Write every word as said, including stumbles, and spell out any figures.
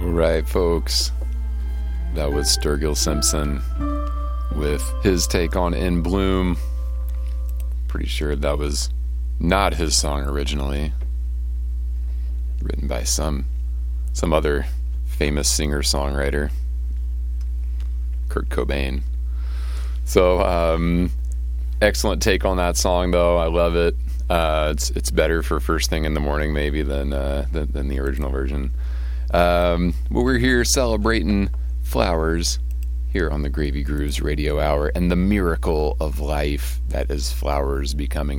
Right, folks. That was Sturgill Simpson with his take on In Bloom. Pretty sure that was not his song originally. Written by some some other famous singer-songwriter. Kurt Cobain. So, um, excellent take on that song, though. I love it. Uh, it's it's better for first thing in the morning, maybe, than uh, than, than the original version. Um, but we're here celebrating flowers here on the Gravy Grooves Radio Hour and the miracle of life that is flowers becoming